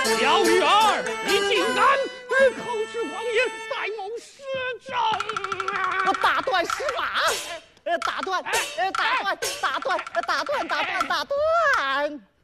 小玉儿，你竟敢口出狂言，代谋失政啊！ 我打断施法，打断！